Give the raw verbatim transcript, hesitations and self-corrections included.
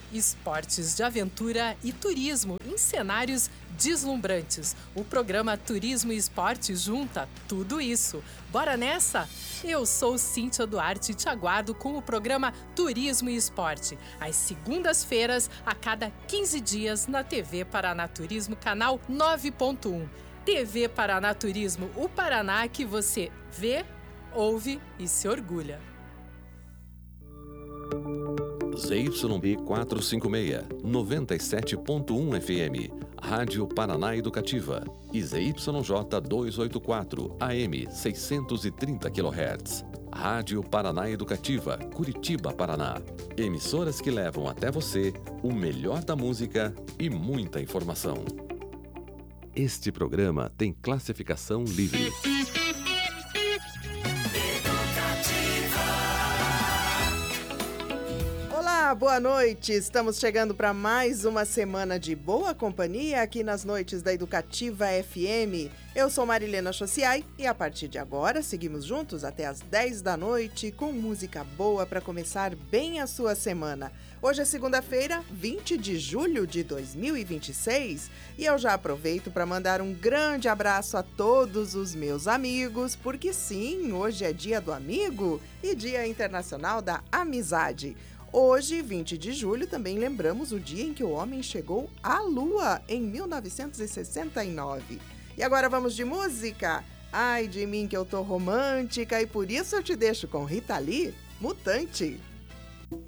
Esportes de aventura e turismo em cenários deslumbrantes. O programa Turismo e Esporte junta tudo isso. Bora nessa? Eu sou Cíntia Duarte e te aguardo com o programa Turismo e Esporte, às segundas-feiras, a cada quinze dias, na T V Paraná Turismo, canal nove ponto um. T V Paraná Turismo, o Paraná que você vê, ouve e se orgulha. Z Y B quatrocentos e cinquenta e seis, noventa e sete ponto um F M, Rádio Paraná Educativa, e Z Y J duzentos e oitenta e quatro, A M seiscentos e trinta quilohertz, Rádio Paraná Educativa, Curitiba, Paraná. Emissoras que levam até você o melhor da música e muita informação. Este programa tem classificação livre. Olá, boa noite! Estamos chegando para mais uma semana de boa companhia aqui nas noites da Educativa F M. Eu sou Marilena Chociai e a partir de agora seguimos juntos até as dez da noite com música boa para começar bem a sua semana. Hoje é segunda-feira, vinte de julho de dois mil e vinte e seis, e eu já aproveito para mandar um grande abraço a todos os meus amigos, porque sim, hoje é Dia do Amigo e Dia Internacional da Amizade. Hoje, vinte de julho, também lembramos o dia em que o homem chegou à Lua, em mil novecentos e sessenta e nove. E agora vamos de música? Ai de mim que eu tô romântica e por isso eu te deixo com Rita Lee, Mutante.